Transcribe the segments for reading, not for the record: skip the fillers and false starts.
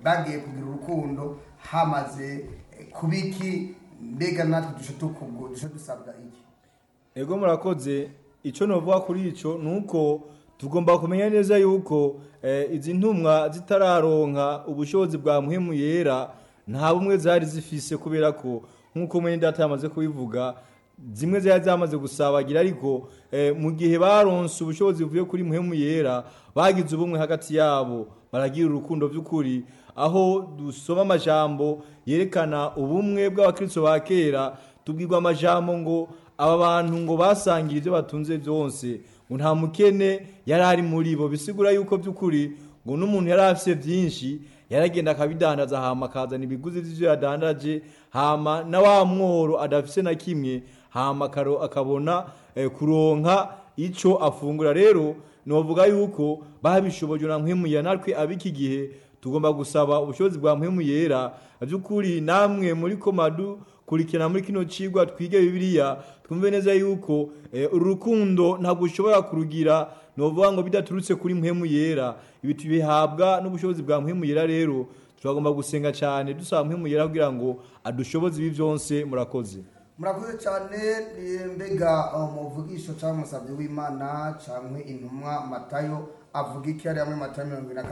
bagiye kugira urukundo hamaze kubiki mbega natwe dushe dusabwa iki? Ego murakoze. Icyo novuga kuri ico nuko tugomba kumenya neza yuko izi ntumwa zitararonka ubushobozi bwa Mpwemu Yera nta bumwe zari zifise, kubera ko nkuko mwene data yamaze kubivuga zimwe zari zamaze gusabagira, ariko mu gihe baronse ubushobozi buvuye kuri Mpwemu Yera bagize ubumwe hagati yabo, baragira urukundo by'ukuri, aho dusoma amajambo yerekana ubumwe bw'abakristo ba kera. Tubwirwa amajambo ngo aba bantu ngo basangira ibyo batunze byose, ngo nta mukene yari ari muri bo. Bisigura yuko by'ukuri ngo n'umuntu yari afite byinshi yaragenda akabidandaza, hama akazana ibiguzi by'ibyo yadandaje, hama na wa mworo adafise na kimwe, hama akabona kuronka ico afungura. Rero novuga yuko babishobojwe na Mpwemu Yera. Natwe abiki gihe tugomba gusaba ubushobozi bwa Mpwemu Yera. By'ukuri namwe muri komadu kurikirana muri kino cigwa twige Bibiliya, twumve neza yuko urukundo ntabwo ushobora kurugira novuga ngo bidaturutse kuri Mpwemu Yera. Ibi tubihabwa n'ubushobozi bwa Mpwemu Yera. Rero turagomba gusenga cyane dusaba Mpwemu Yera kugira ngo adushoboze ibi byose. Murakoze cyane. Mbega umuvugisho cyangwa umusabyi w'Imana cyangwa intumwa Matayo avuga iki? Ari hamwe Matayo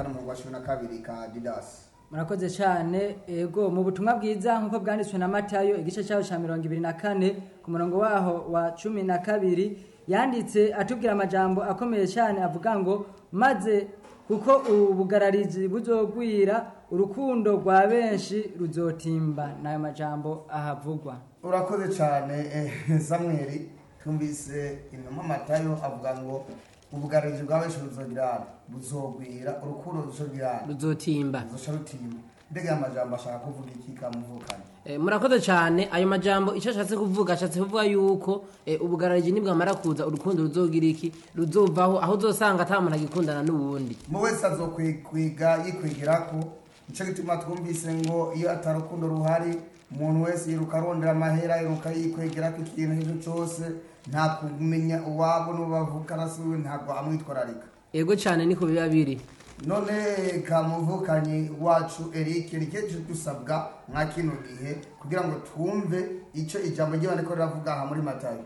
24:22 ka Didas. Murakoze cyane. Ego mu butumwa bwiza nkuko bwanditswe na Matayo igice cyaho cya 24 ku murongo waho wa 12 yanditse atubwira amajambo akomeye cyane avuga ngo maze kuko ubugararizi buzogwira urukundo rwa benshi ruzotimba. Nayo majambo ahavugwa. Urakoze cyane Samuel. Tumvise intumwa Matayo avuga ngo ubugararizi bwa benshi buzogwira urukundo ruzotimba. Mbega amajambo ashaka kuvuga iki kamuvukanye? Murakoze cyane. Ayo majambo icyo ashatse kuvuga yuko ubugararizi nibwamara kuza urukundo ruzogira iki, ruzovaho, aho uzosanga ata muntu agikundana n'uwundi. Mu wese azokwiga yikwigirako. Nicyo gituma twumvise ngo iyo atarukundo ruhari umuntu wese yiruka arondera amahera, yiruka yikwigirako ikintu icyo cyose, nta kumenya uwabo n'ubavukana siwe, ntabwo amwitwararika. Ego cyane niko biba biri. None kamuvukanye wacu Eric, nikeje dusabwa nka kino gihe kugira ngo twumve icyo ijambo ry'Imana riko riravuga aha muri Matayo.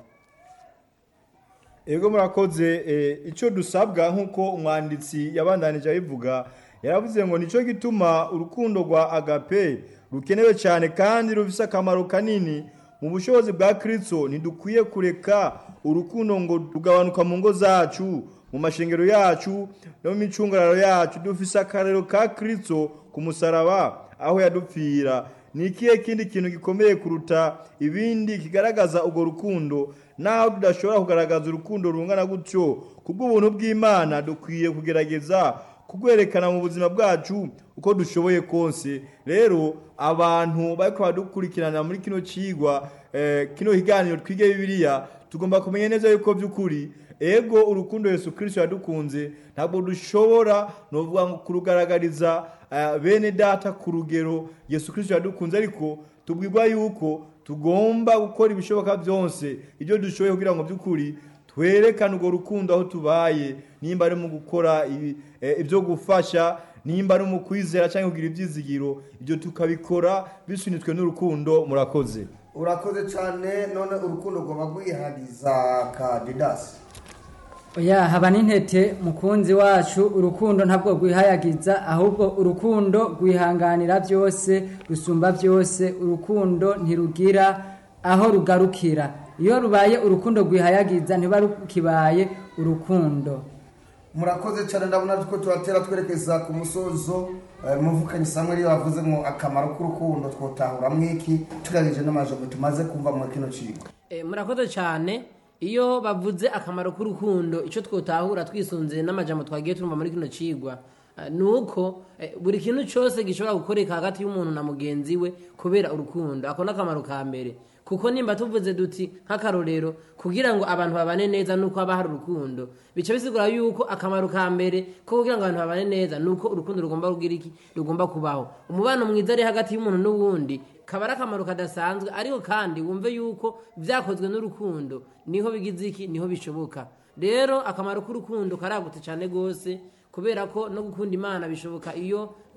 Ego murakoze. Icyo dusabwa nkuko umwanditsi yabandanije abivuga, yaravuze ngo nicyo gituma urukundo rwa agape rukenewe cyane kandi rufise akamaro kanini mu bushobozi bwa Kristo. Ntidukwiye kureka urukundo ngo rugabanuka mu ngo zacu, mu mashengero yacu no mu micungararo yacu. Dufise akarero ka Kristo ku musaraba aho yadupfira. Ni ikihe kindi kintu gikomeye kuruta ibindi kigaragaza urwo rukundo? Naho tudashobora kugaragaza urukundo rungana gutyo kubw'ubuntu bw'Imana, dukwiye kugerageza kugwerekana mu buzima bwacu uko dushoboye konse. Rero abantu bariko badukurikirana muri kino cigwa kino higaniro twige Bibiliya, tugomba kumenya neza yuko by'ukuri ego urukundo Yesu Kristo yadukunze ntabwo dushobora novuga ngo kurugaragariza bene data ku rugero Yesu Kristo yadukunze, ariko tubwirwa yuko tugomba gukora ibishoboka byose ibyo dushoboye kugira ngo by'ukuri twerekane urwo rukundo aho tubaye, nimba ari mu gukora ibyo gufasha, nimba ari mu kwizera cyangwa kugira ibyizigiro, ibyo tukabikora bisunitswe n'urukundo. Murakoze. Urakoze cyane. None urukundo rwaba rwihariza ka Didas? Oya, haba n'intete mukunzi wacu. Urukundo ntabwo rwihayagiza, ahubwo urukundo rwihanganira byose, rusumba byose. Urukundo ntirugira aho rugarukira. Iyo rubaye urukundo rwihayagiza ntiba rukibaye urukundo. Murakoze cyane. Ndabona ko tubatera twerekeza ku musozo. Muvukanye Samuel yavuze ngo akamaro k'urukundo twotahura mwiki tugarije n'amajambo tumaze kumva mu kino cigwa. Murakoze cyane. Iyo bavuze akamaro k'urukundo, icyo twotahura twisunze n'amajambo twagiye turumva muri kino cigwa, nuko buri kintu cyose gishobora gukoreka hagati y'umuntu na mugenzi we kubera urukundo. Ako n'akamaro ka mbere, kuko nimba tuvuze duti nk'akarorero kugira ngo abantu babane neza nuko haba hari urukundo, bica bisigura yuko akamaro ka mbere ko kugira ngo abantu babane neza nuko urukundo rugomba kugira iki, rugomba kubaho. Umubano mwiza ari hagati y'umuntu n'uwundi kaba ari akamaro kadasanzwe, ariko kandi wumve yuko byakozwe n'urukundo niho bigize iki, niho bishoboka. Rero akamaro k'urukundo karagutse cyane gose, kubera ko no gukunda Imana bishoboka iyo